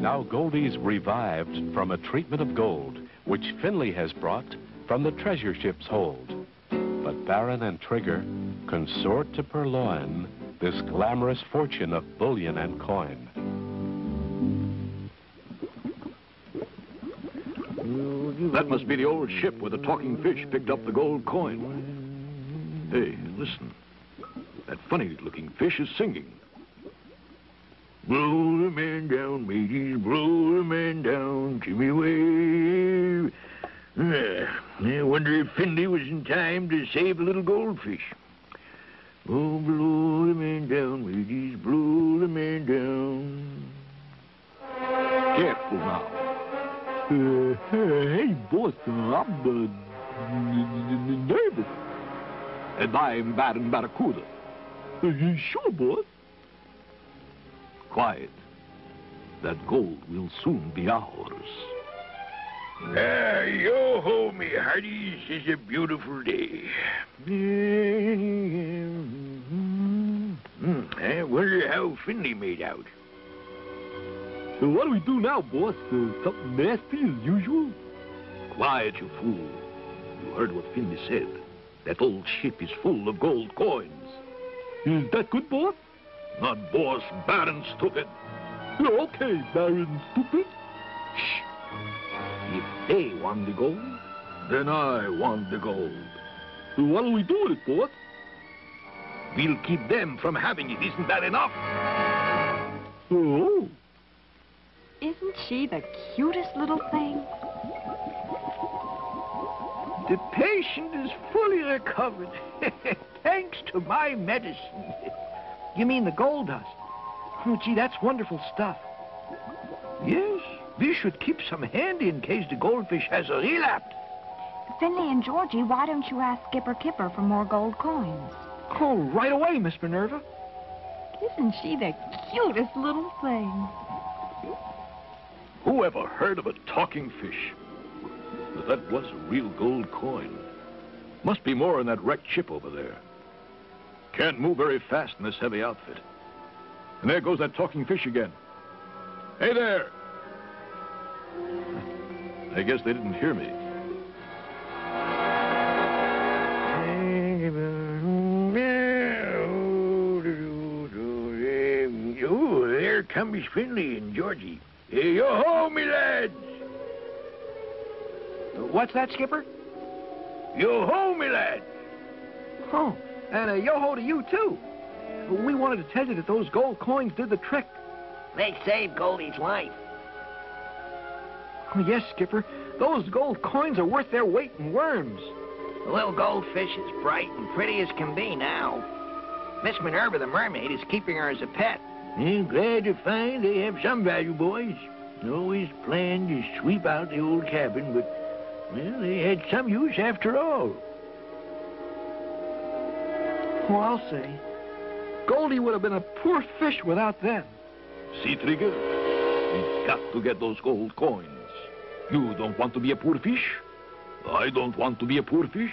Now Goldie's revived from a treatment of gold, which Finley has brought from the treasure ship's hold. But Baron and Trigger consort to purloin this glamorous fortune of bullion and coin. That must be the old ship where the talking fish picked up the gold coin. Hey, listen. That funny-looking fish is singing. Blow the man down, mateys, blow the man down, Jimmy way. I wonder if Finley was in time to save a little goldfish. Oh, blow the man down, mateys, blow the man down. Careful now. Hey, boss, I'm nervous. And I'm Baron Barracuda. Sure, boss. Quiet. That gold will soon be ours. Yo-ho, me hearties, it's a beautiful day. I wonder how Finley made out. What do we do now, boss? Something nasty as usual? Quiet, you fool. You heard what Finley said. That old ship is full of gold coins. Is that good, boss? Not boss, Baron Stupid. Okay, Baron Stupid. Shh. If they want the gold, then I want the gold. What do we do with it, boss? We'll keep them from having it. Isn't that enough? Oh. Isn't she the cutest little thing? The patient is fully recovered, thanks to my medicine. You mean the gold dust? Oh, gee, that's wonderful stuff. Yes, we should keep some handy in case the goldfish has a relapse. Finley and Georgie, why don't you ask Skipper Kipper for more gold coins? Oh, right away, Miss Minerva. Isn't she the cutest little thing? Who ever heard of a talking fish? But that was a real gold coin. Must be more in that wrecked ship over there. Can't move very fast in this heavy outfit. And there goes that talking fish again. Hey there! I guess they didn't hear me. Oh, there comes Finley and Georgie. Yo-ho, me lads! What's that, Skipper? Yo-ho, me lads! Oh, and yo-ho to you, too. We wanted to tell you that those gold coins did the trick. They saved Goldie's life. Oh, yes, Skipper. Those gold coins are worth their weight in worms. The little goldfish is bright and pretty as can be now. Miss Minerva the mermaid is keeping her as a pet. I'm glad to find they have some value, boys. Always planned to sweep out the old cabin, but, well, they had some use after all. Oh, I'll say, Goldie would have been a poor fish without them. See, Trigger? We've got to get those gold coins. You don't want to be a poor fish? I don't want to be a poor fish.